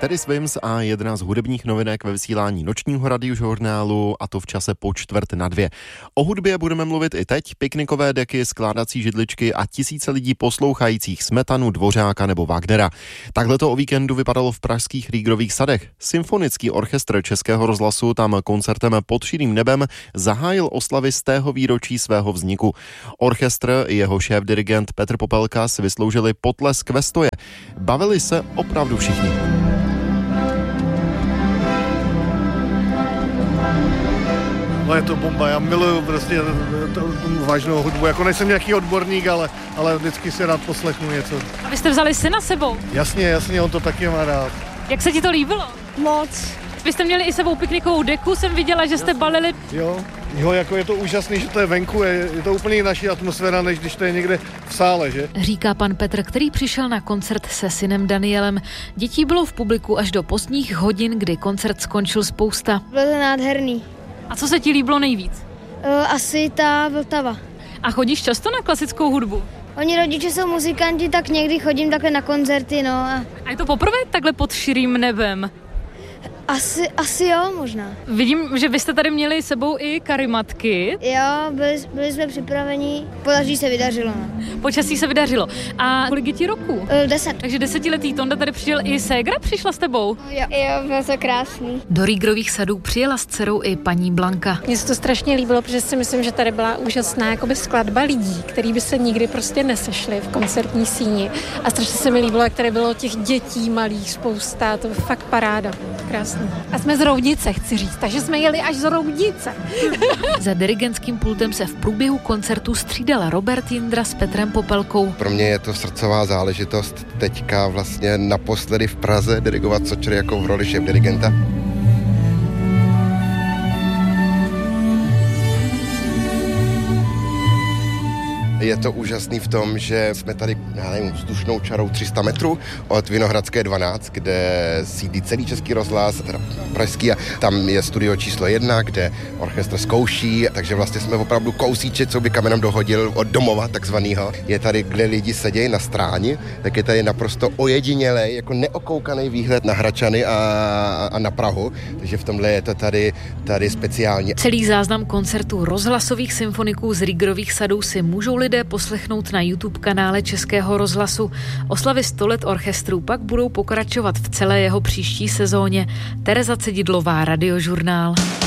Tedy Swims a jedna z hudebních novinek ve vysílání nočního radiožurnálu, a to v čase po 1:45. O hudbě budeme mluvit i teď. Piknikové deky, skládací židličky a tisíce lidí poslouchajících Smetanu, Dvořáka nebo Wagnera. Takhle to o víkendu vypadalo v pražských Rýgrových sadech. Symfonický orchestr Českého rozhlasu tam koncertem Pod širým nebem zahájil oslavy 100. výročí svého vzniku. Orchestr i jeho šéf-dirigent Petr Popelka si vysloužili potlesk ve stoje. Bavili se opravdu všichni. No je to bomba, já miluju prostě tu vážnou hudbu, jako nejsem nějaký odborník, ale vždycky si rád poslechnu něco. A vy jste vzali syna sebou? Jasně, on to taky má rád. Jak se ti to líbilo? Moc. Vy jste měli i sebou piknikovou deku, jsem viděla, že jste balili. Jo, jako je to úžasný, že to je venku, je to úplně jiná atmosféra, než když to je někde v sále, že? Říká pan Petr, který přišel na koncert se synem Danielem. Dětí bylo v publiku až do pozdních hodin, kdy koncert skončil spousta. Bylo to nádherný. A co se ti líbilo nejvíc? Asi ta Vltava. A chodíš často na klasickou hudbu? Oni rodiče jsou muzikanti, tak někdy chodím takhle na koncerty, no. A je to poprvé takhle pod širým nebem? Asi jo, možná. Vidím, že vy jste tady měli sebou i karimatky. Jo, byli jsme připraveni, podaří se vydařilo. No. Počasí se vydařilo. A kolik je ti roku? 10. Takže 10letý Tonda tady přijel, i ségra přišla s tebou? Jo, bylo to krásný. Do Rýgrových sadů přijela s dcerou i paní Blanka. Mně se to strašně líbilo, protože si myslím, že tady byla úžasná jakoby skladba lidí, který by se nikdy prostě nesešli v koncertní síni. A strašně se mi líbilo, jak tady bylo těch dětí malých spousta, to je fakt paráda. Krásný. A jsme z Roudnice, chci říct, takže jsme jeli až z Roudnice. Za dirigentským pultem se v průběhu koncertu střídala Robert Jindra s Petrem Popelkou. Pro mě je to srdcová záležitost teďka vlastně naposledy v Praze dirigovat Sočer jako v roli šéfdirigenta. Je to úžasný v tom, že jsme tady, vzdušnou čarou 300 metrů od Vinohradské 12, kde sídlí celý Český rozhlas, teda pražský, a tam je studio číslo 1, kde orchestr zkouší, takže vlastně jsme opravdu kousíček, co by kamenem dohodil od domova takzvanýho. Je tady, kde lidi sedějí na stráni, tak je tady naprosto ojedinělej, jako neokoukaný výhled na Hradčany a na Prahu, takže v tomhle je to tady speciální. Celý záznam koncertů rozhlasových symfoniků z Rýgrových sadů si můžou lidé poslechnout na YouTube kanále Českého rozhlasu. Oslavy 100 let orchestru pak budou pokračovat v celé jeho příští sezóně. Tereza Cedidlová, Radiožurnál.